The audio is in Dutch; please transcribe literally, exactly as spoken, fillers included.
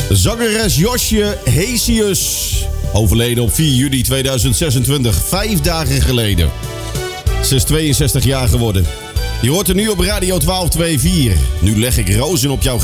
Zangeres Josje Hesius. Overleden op vier juli tweeduizend zesentwintig. Vijf dagen geleden. Ze is tweeënzestig jaar geworden. Je hoort er nu op Radio twaalf twee vier. Nu leg ik rozen op jouw